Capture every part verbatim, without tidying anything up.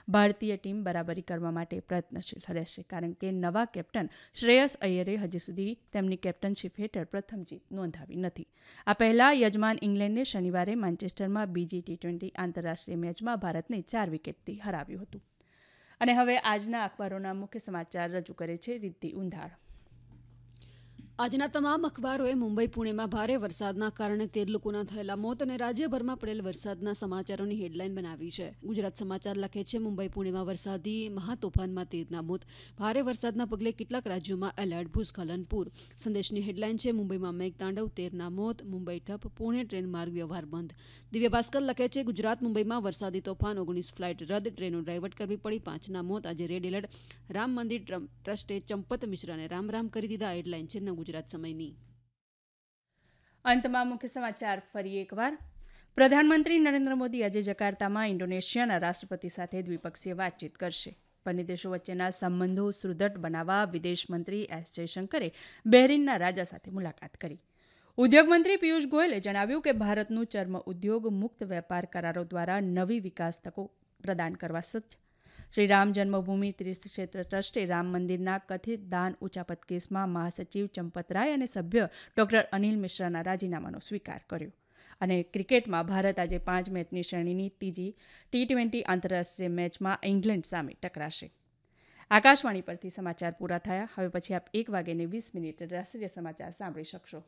ભારતીય ટીમ બરાબરી કરવા માટે પ્રયત્નશીલ રહેશે, કારણ કે નવા કેપ્ટન શ્રેયસ અય્યરે હજી સુધી તેમની કેપ્ટનશીપ હેઠળ પ્રથમ જીત નોંધાવી નથી. આ પહેલા યજમાન ઇંગ્લેન્ડે શનિવારે માન્ચેસ્ટરમાં બીજી ટી ટ્વેન્ટી આંતરરાષ્ટ્રીય મેચમાં ભારતને ચાર વિકેટથી હરાવ્યું હતું. અને હવે આજના અખબારોના મુખ્ય સમાચાર રજૂ કરે છે રિદ્ધિ ઉંધાળ. આજના તમામ અખબારોએ મુંબઈ પુણેમાં ભારે વરસાદના કારણે તેર લોકોના થયેલા મોત અને રાજ્યભરમાં પડેલ વરસાદના સમાચારોની હેડલાઇન બનાવી છે. ગુજરાત સમાચાર લખે છે, મુંબઈ પુણેમાં વરસાદી મહાતોફાનમાં તેરના મોત, ભારે વરસાદના પગલે કેટલાક રાજ્યોમાં એલર્ટ, ભૂસ્ખલન, પૂર. સંદેશની હેડલાઇન છે, મુંબઈમાં મેઘતાંડવ, તેરના મોત, મુંબઈ ઠપ, પુણે ટ્રેન માર્ગ વ્યવહાર બંધ. દિવ્ય ભાસ્કર લખે છે, ગુજરાત મુંબઈમાં વરસાદી તોફાન, ઓગણીસ ફ્લાઇટ રદ, ટ્રેનો ડાયવર્ટ કરવી પડી, પાંચના મોત. આજે રેડ એલર્ટ, રામ મંદિર ટ્રસ્ટે ચંપત મિશ્રાને રામ રામ કરી દીધા. હેડલાઇન છે ગુજરાત સમયની. અંતમાં મુખ્ય સમાચાર ફરી એકવાર. પ્રધાનમંત્રી નરેન્દ્ર મોદી આજે જકાર્તામાં ઇન્ડોનેશિયાના રાષ્ટ્રપતિ સાથે દ્વિપક્ષીય વાતચીત કરશે. બંને દેશો વચ્ચેના સંબંધો સુદૃઢ બનાવવા વિદેશ મંત્રી એસ જયશંકરે બહેરીનના રાજા સાથે મુલાકાત કરી. ઉદ્યોગ મંત્રી પિયુષ ગોયલે જણાવ્યું કે ભારતનું ચર્મ ઉદ્યોગ મુક્ત વેપાર કરારો દ્વારા નવી વિકાસ તકો પ્રદાન કરવા સજ્જ. શ્રી રામ જન્મભૂમિ તીર્થક્ષેત્ર ટ્રસ્ટે રામ મંદિરના કથિત દાન ઉચાપત કેસમાં મહાસચિવ ચંપત રાય અને સભ્ય ડોક્ટર અનિલ મિશ્રાના રાજીનામાનો સ્વીકાર કર્યો. અને ક્રિકેટમાં ભારત આજે પાંચ મેચની શ્રેણીની ત્રીજી ટી ટ્વેન્ટી આંતરરાષ્ટ્રીય મેચમાં ઇંગ્લેન્ડ સામે ટકરાશે. આકાશવાણી પરથી સમાચાર પૂરા થયા. હવે પછી આપ એક વાગ્યાને વીસ મિનિટ રાષ્ટ્રીય સમાચાર સાંભળી શકશો.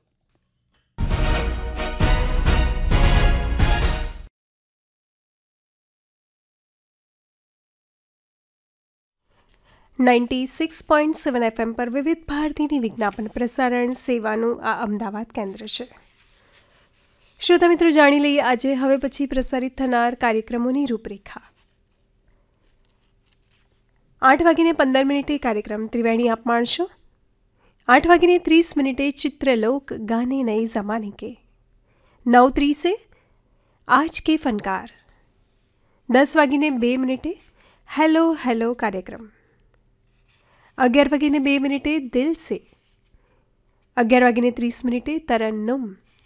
Ninety six point seven FM પર વિવિધ ભારતીની વિજ્ઞાપન પ્રસારણ સેવાનું આ અમદાવાદ કેન્દ્ર છે. શ્રોતા મિત્રો, જાણી લઈએ આજે હવે પછી પ્રસારિત થનાર કાર્યક્રમોની રૂપરેખા. આઠ વાગીને પંદર મિનિટે કાર્યક્રમ ત્રિવેણી આપ માણશો. આઠ વાગીને ત્રીસ મિનિટે ચિત્રલોક ગાને નઈ જમાને કે. નવ ત્રીસે આજ કે ફનકાર. દસ વાગીને બે મિનિટે હેલો હેલો કાર્યક્રમ. અગિયાર વાગીને બે મિનિટે દિલ સે. અગિયાર વાગીને ત્રીસ મિનિટે તરન્નુમ.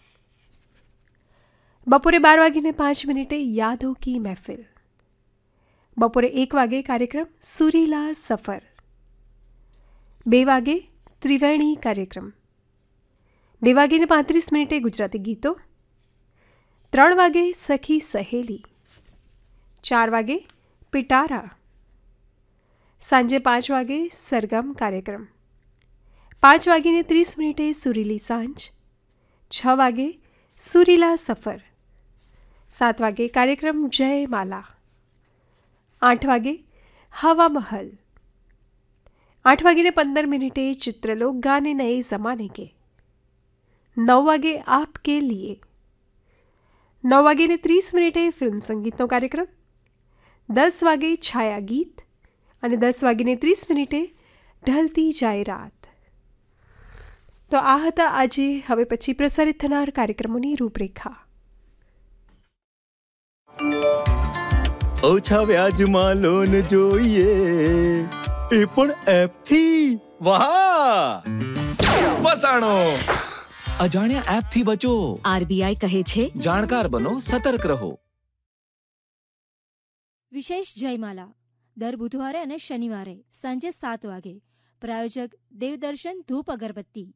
બપોરે બાર વાગીને પાંચ મિનિટે યાદો કી મહેફિલ. બપોરે એક વાગે કાર્યક્રમ સુરીલા સફર. બે વાગે ત્રિવેણી કાર્યક્રમ. બે વાગીને પાંત્રીસ મિનિટે ગુજરાતી ગીતો. ત્રણ વાગે સખી સહેલી. ચાર વાગે પિટારા. સાંજે પાંચ વાગે સરગમ કાર્યક્રમ. પાંચ વાગીને ત્રીસ મિનિટે સુરીલી સાંજ. છ વાગે સુરીલા સફર. સાત વાગે કાર્યક્રમ જય માલા. આઠ વાગે હવા મહલ. આઠ વાગીને પંદર મિનિટે ચિત્રલોક ગાને નए જમાને કે. નવ વાગે આપકે લીએ. નવ વાગીને ત્રીસ મિનિટે ફિલ્મ સંગીતનો કાર્યક્રમ. દસ વાગે છાયા ગીત અને દસ વાગીને ત્રીસ મિનિટે ઢલતી જાય રાત. તો આ હતા આજે હવે પછી પ્રસારિત થનાર કાર્યક્રમોની રૂપરેખા. ઓછા વ્યાજમાં લોન જોઈએ એ પણ એપથી. વાહ, ફસાણો. અજાણ્યા એપથી બચો. આરબીઆઈ કહે છે, જાણકાર બનો, સતર્ક રહો. વિશેષ જયમાલા દર બુધવારે અને શનિવારે સાંજે સાત વાગે. प्रायोजक देवदर्शन धूप अगरबत्ती।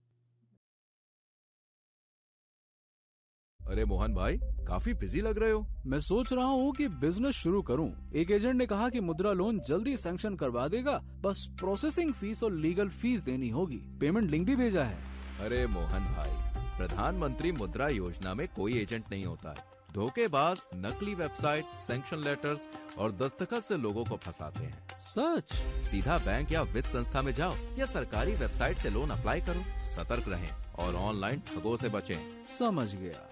अरे मोहन भाई, काफी बिजी लग रहे हो। मैं सोच रहा हूँ कि बिजनेस शुरू करूँ। एक एजेंट ने कहा कि मुद्रा लोन जल्दी सैंक्शन करवा देगा, बस प्रोसेसिंग फीस और लीगल फीस देनी होगी। पेमेंट लिंक भी भेजा है। अरे मोहन भाई, प्रधानमंत्री मुद्रा योजना में कोई एजेंट नहीं होता है। धोखेबाज नकली वेबसाइट, सैंक्शन लेटर्स और दस्तखत से लोगों को फंसाते हैं। सच? सीधा बैंक या वित्त संस्था में जाओ या सरकारी वेबसाइट से लोन अप्लाई करो। सतर्क रहें और ऑनलाइन ठगों से बचें। समझ गया।